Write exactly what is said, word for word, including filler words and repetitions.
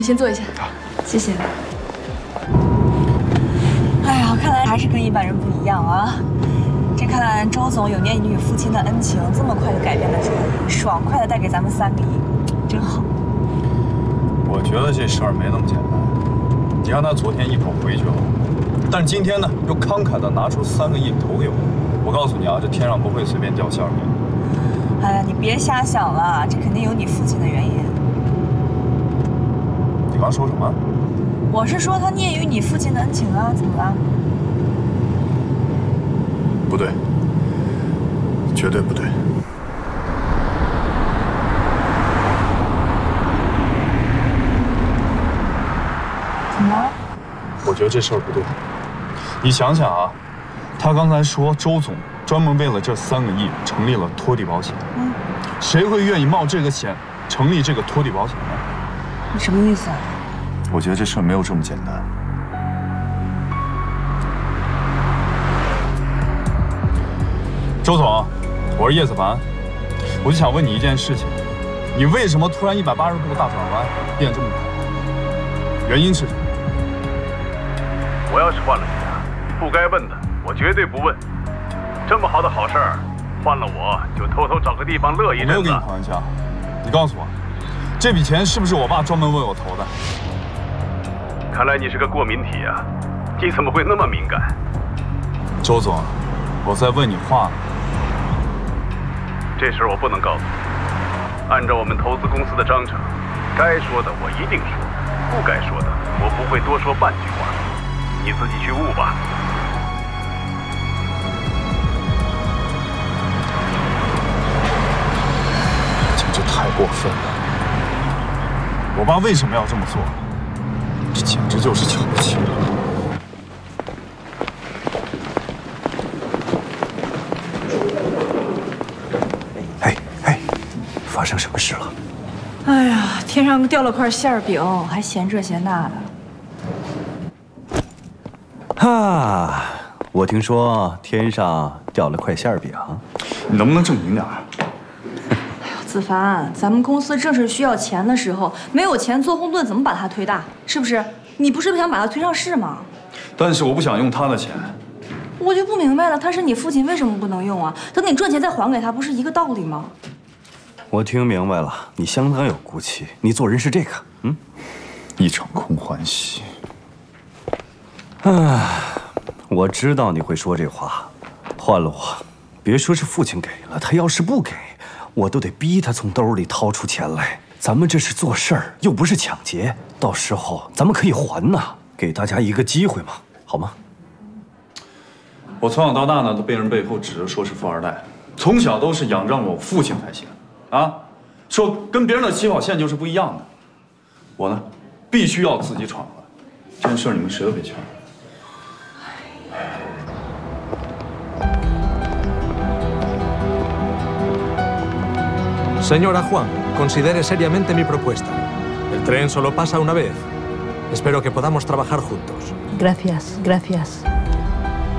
你先坐一下。 好， 谢谢。 哎呀，看来还是跟一般人不一样啊！这看周总有念你与父亲的恩情，这么快就改变了主意，爽快的带给咱们三个亿，真好。 我觉得这事儿没那么简单。你看他昨天一口回绝我，但是今天呢，又慷慨的拿出三个亿投给我。我告诉你啊，这天上不会随便掉馅儿饼。 哎呀，你别瞎想了，这肯定有你父亲的原因。 你刚说什么？ 我是说他念于你父亲的恩情啊，怎么了？ 不对，绝对不对。 怎么了？ 我觉得这事儿不对。你想想啊，他刚才说周总专门为了这三个亿成立了托底保险，嗯，谁会愿意冒这个险成立这个托底保险呢？ 你什么意思啊？ 我觉得这事儿没有这么简单。周总，我是叶子凡，我就想问你一件事情，你为什么突然一百八十度大转弯，变这么快？原因是什么？ 我要是换了你啊，不该问的我绝对不问。这么好的好事儿，换了我就偷偷找个地方乐一阵子。 我没有跟你开玩笑，你告诉我，这笔钱是不是我爸专门为我投的？ 看来你是个过敏体啊，你怎么会那么敏感？ 周总，我在问你话呢。 这事儿我不能告诉你。按照我们投资公司的章程，该说的我一定说，不该说的我不会多说半句话。你自己去悟吧。 简直太过分了！我爸为什么要这么做？这简直就是瞧不起我。 哎哎，发生什么事了？ 哎呀，天上掉了块馅儿饼，还嫌这嫌那的。 哈，我听说天上掉了块馅儿饼， 你能不能正经点？ 子凡，咱们公司正是需要钱的时候，没有钱做红盾，怎么把它推大？是不是？你不是不想把它推上市吗？ 但是我不想用他的钱。 我就不明白了，他是你父亲，为什么不能用啊？等你赚钱再还给他，不是一个道理吗？ 我听明白了，你相当有骨气，你做人是这个，嗯， 一场空欢喜。 唉，我知道你会说这话，换了我，别说是父亲给了，他要是不给，我都得逼他从兜里掏出钱来。咱们这是做事儿，又不是抢劫，到时候咱们可以还呐，给大家一个机会嘛，好吗？ 我从小到大呢，都被人背后指着说是富二代，从小都是仰仗我父亲才行，啊，说跟别人的起跑线就是不一样的。我呢，必须要自己闯关，这件事你们谁都别劝。 Señora Juan, considere seriamente mi propuesta. El tren solo pasa una vez. Espero que podamos trabajar juntos. Gracias, gracias.